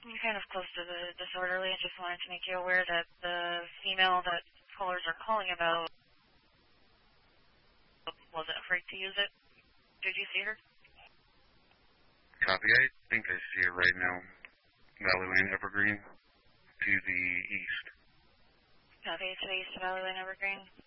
I'm kind of close to the disorderly. I just wanted to make you aware that the female that callers are calling about wasn't afraid to use it. Did you see her? Copy. I think I see her right now. Valley Lane, Evergreen, to the east. Copy, to the east of Valley Lane, Evergreen.